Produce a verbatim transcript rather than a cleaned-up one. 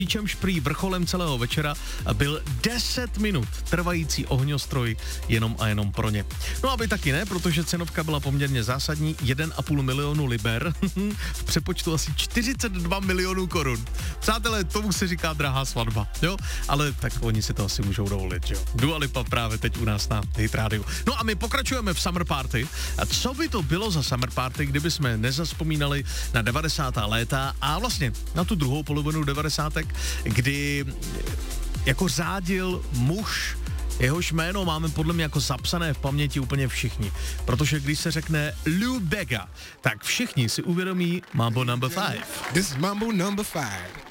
Přičemž prý vrcholem celého večera byl deset minut trvající ohňostroj jenom a jenom pro ně. No aby taky ne, protože cenovka byla poměrně zásadní, jeden a půl milionu liber, v přepočtu asi čtyřicet dva milionů korun. Přátelé, tomu se říká drahá svatba, jo? Ale tak oni si to asi můžou dovolit, jo? Dua Lipa právě teď u nás na Hit Radio. No a my pokračujeme v Summer Party. A co by to bylo za Summer Party, kdyby jsme nezazpomínali na devadesátá léta a vlastně na tu druhou polovinu devadesátek, kdy jako řádil muž, jehož jméno máme podle mě jako zapsané v paměti úplně všichni. Protože když se řekne Lou Bega, tak všichni si uvědomí Mambo number five. This is Mambo number five.